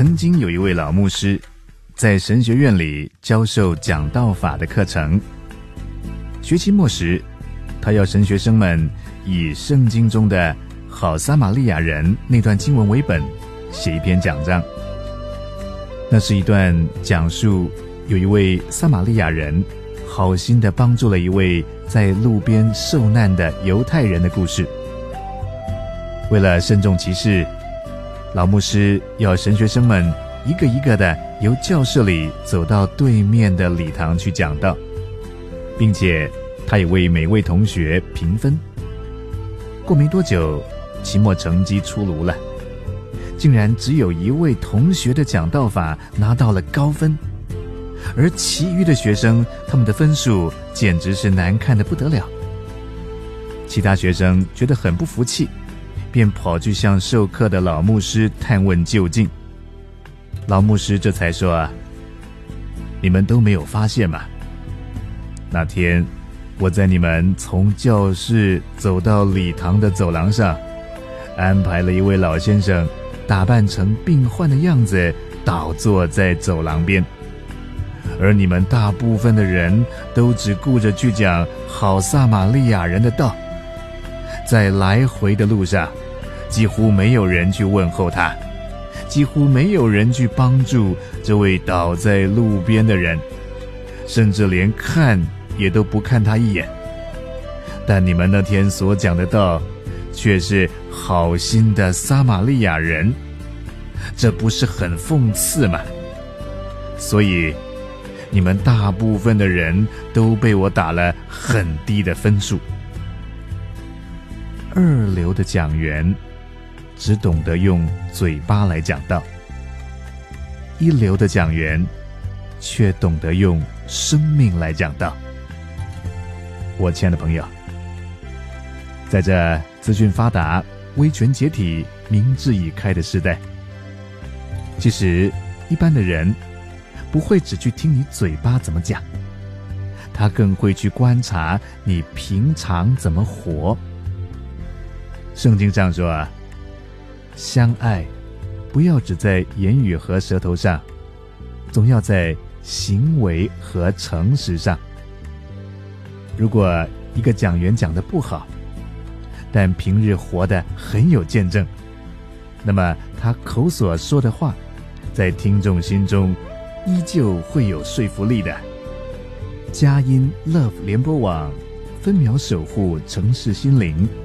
曾经有一位老牧师在神学院里教授讲道法的课程。学期末时，他要神学生们以圣经中的好撒玛利亚人那段经文为本，写一篇讲章。那是一段讲述有一位撒玛利亚人好心地帮助了一位在路边受难的犹太人的故事。为了慎重其事，老牧师要神学生们一个一个的由教室里走到对面的礼堂去讲道，并且他也为每位同学评分。过没多久，期末成绩出炉了，竟然只有一位同学的讲道法拿到了高分，而其余的学生他们的分数简直是难看得不得了。其他学生觉得很不服气，便跑去向授课的老牧师探问究竟。老牧师这才说你们都没有发现吗？那天我在你们从教室走到礼堂的走廊上，安排了一位老先生打扮成病患的样子倒坐在走廊边，而你们大部分的人都只顾着去讲好撒玛利亚人的道，在来回的路上几乎没有人去问候他，几乎没有人去帮助这位倒在路边的人，甚至连看也都不看他一眼。但你们那天所讲的道却是好心的撒玛利亚人，这不是很讽刺吗？所以你们大部分的人都被我打了很低的分数。二流的讲员只懂得用嘴巴来讲道，一流的讲员却懂得用生命来讲道。我亲爱的朋友，在这资讯发达、威权解体、民智已开的时代，其实一般的人不会只去听你嘴巴怎么讲，他更会去观察你平常怎么活。圣经上说相爱不要只在言语和舌头上，总要在行为和诚实上。如果一个讲员讲得不好，但平日活得很有见证，那么他口所说的话在听众心中依旧会有说服力的。佳音 Love 联播网分秒守护城市心灵，